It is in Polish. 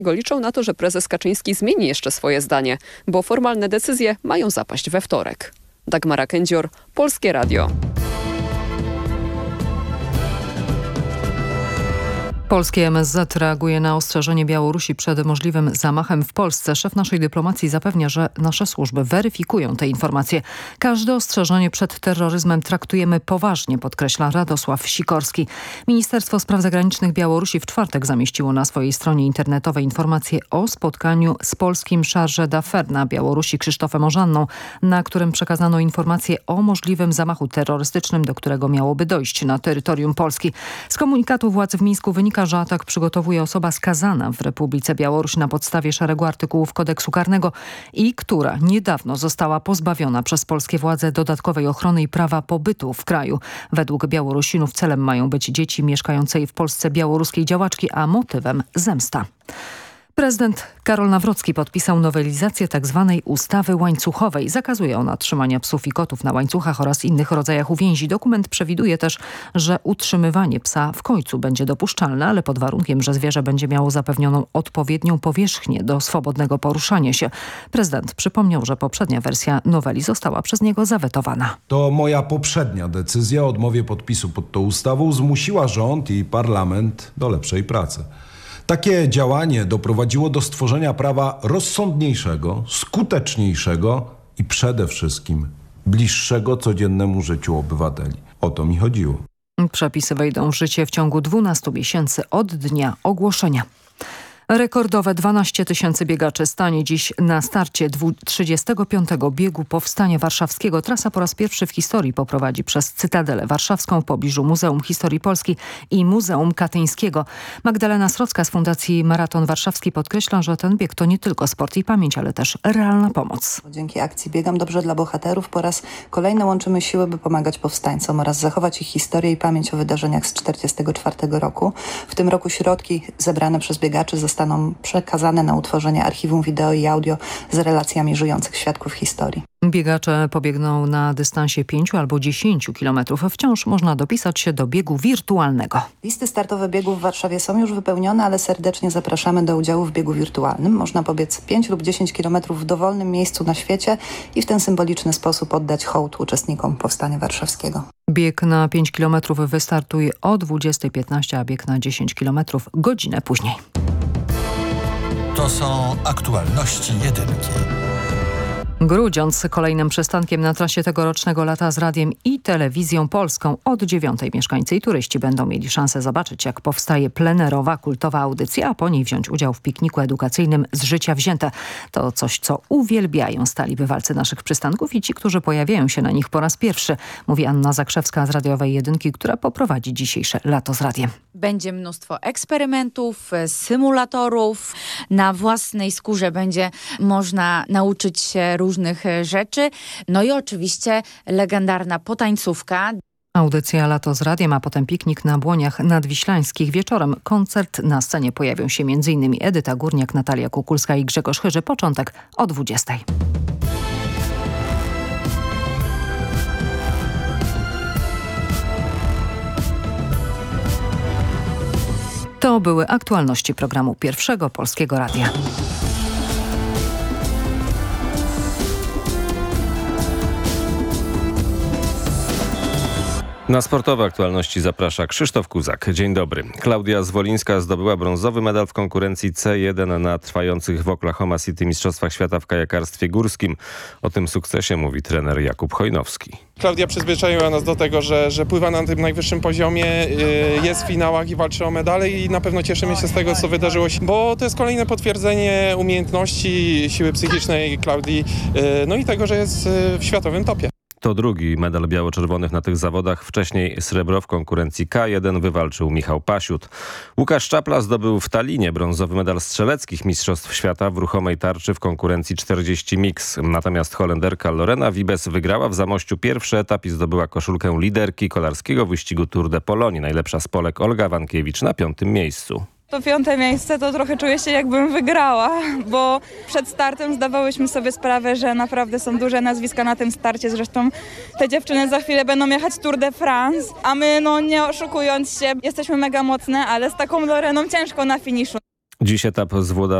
Liczą na to, że prezes Kaczyński zmieni jeszcze swoje zdanie, bo formalne decyzje mają zapaść we wtorek. Dagmara Kędzior, Polskie Radio. Polskie MSZ reaguje na ostrzeżenie Białorusi przed możliwym zamachem w Polsce. Szef naszej dyplomacji zapewnia, że nasze służby weryfikują te informacje. Każde ostrzeżenie przed terroryzmem traktujemy poważnie, podkreśla Radosław Sikorski. Ministerstwo Spraw Zagranicznych Białorusi w czwartek zamieściło na swojej stronie internetowej informacje o spotkaniu z polskim chargé d'affaires na Białorusi Krzysztofem Ożanną, na którym przekazano informacje o możliwym zamachu terrorystycznym, do którego miałoby dojść na terytorium Polski. Z komunikatu władz w Mińsku wynika, że atak przygotowuje osoba skazana w Republice Białorusi na podstawie szeregu artykułów kodeksu karnego i która niedawno została pozbawiona przez polskie władze dodatkowej ochrony i prawa pobytu w kraju. Według Białorusinów celem mają być dzieci mieszkającej w Polsce białoruskiej działaczki, a motywem zemsta. Prezydent Karol Nawrocki podpisał nowelizację tzw. ustawy łańcuchowej. Zakazuje ona trzymania psów i kotów na łańcuchach oraz innych rodzajach uwięzi. Dokument przewiduje też, że utrzymywanie psa w końcu będzie dopuszczalne, ale pod warunkiem, że zwierzę będzie miało zapewnioną odpowiednią powierzchnię do swobodnego poruszania się. Prezydent przypomniał, że poprzednia wersja noweli została przez niego zawetowana. To moja poprzednia decyzja o odmowie podpisu pod tą ustawą zmusiła rząd i parlament do lepszej pracy. Takie działanie doprowadziło do stworzenia prawa rozsądniejszego, skuteczniejszego i przede wszystkim bliższego codziennemu życiu obywateli. O to mi chodziło. Przepisy wejdą w życie w ciągu 12 miesięcy od dnia ogłoszenia. Rekordowe 12 tysięcy biegaczy stanie dziś na starcie 35. biegu Powstania Warszawskiego. Trasa po raz pierwszy w historii poprowadzi przez Cytadelę Warszawską w pobliżu Muzeum Historii Polski i Muzeum Katyńskiego. Magdalena Srocka z Fundacji Maraton Warszawski podkreśla, że ten bieg to nie tylko sport i pamięć, ale też realna pomoc. Dzięki akcji Biegam Dobrze dla Bohaterów po raz kolejny łączymy siły, by pomagać powstańcom oraz zachować ich historię i pamięć o wydarzeniach z 1944 roku. W tym roku środki zebrane przez biegaczy zostaną przekazane na utworzenie archiwum wideo i audio z relacjami żyjących świadków historii. Biegacze pobiegną na dystansie 5 albo 10 kilometrów. Wciąż można dopisać się do biegu wirtualnego. Listy startowe biegów w Warszawie są już wypełnione, ale serdecznie zapraszamy do udziału w biegu wirtualnym. Można pobiec 5 lub 10 kilometrów w dowolnym miejscu na świecie i w ten symboliczny sposób oddać hołd uczestnikom Powstania Warszawskiego. Bieg na 5 kilometrów wystartuje o 20:15, a bieg na 10 kilometrów godzinę później. To są aktualności jedynki. Grudziądz kolejnym przystankiem na trasie tegorocznego lata z radiem i telewizją polską. Od 9:00 mieszkańcy i turyści będą mieli szansę zobaczyć, jak powstaje plenerowa, kultowa audycja, a po niej wziąć udział w pikniku edukacyjnym z życia wzięte. To coś, co uwielbiają stali bywalcy naszych przystanków i ci, którzy pojawiają się na nich po raz pierwszy, mówi Anna Zakrzewska z Radiowej Jedynki, która poprowadzi dzisiejsze lato z radiem. Będzie mnóstwo eksperymentów, symulatorów. Na własnej skórze będzie można nauczyć się różnych rzeczy. No i oczywiście legendarna potańcówka. Audycja Lato z radiem, a potem piknik na Błoniach Nadwiślańskich. Wieczorem koncert. Na scenie pojawią się m.in. Edyta Górniak, Natalia Kukulska i Grzegorz Chyży. Początek o 20:00. To były aktualności programu Pierwszego Polskiego Radia. Na sportowe aktualności zaprasza Krzysztof Kuzak. Dzień dobry. Klaudia Zwolińska zdobyła brązowy medal w konkurencji C1 na trwających w Oklahoma City Mistrzostwach Świata w kajakarstwie górskim. O tym sukcesie mówi trener Jakub Chojnowski. Klaudia przyzwyczaiła nas do tego, że pływa na tym najwyższym poziomie, jest w finałach i walczy o medale i na pewno cieszymy się z tego, co wydarzyło się, bo to jest kolejne potwierdzenie umiejętności, siły psychicznej Klaudii, no i tego, że jest w światowym topie. To drugi medal biało-czerwonych na tych zawodach. Wcześniej srebro w konkurencji K1 wywalczył Michał Pasiut. Łukasz Czapla zdobył w Tallinie brązowy medal strzeleckich Mistrzostw Świata w ruchomej tarczy w konkurencji 40 mix. Natomiast Holenderka Lorena Wiebes wygrała w Zamościu pierwszy etap i zdobyła koszulkę liderki kolarskiego wyścigu Tour de Pologne. Najlepsza z Polek Olga Wankiewicz na 5. miejscu. To 5. miejsce to trochę czuję się, jakbym wygrała, bo przed startem zdawałyśmy sobie sprawę, że naprawdę są duże nazwiska na tym starcie. Zresztą te dziewczyny za chwilę będą jechać Tour de France, a my, nie oszukując się, jesteśmy mega mocne, ale z taką Loreną ciężko na finiszu. Dziś etap z Włodawy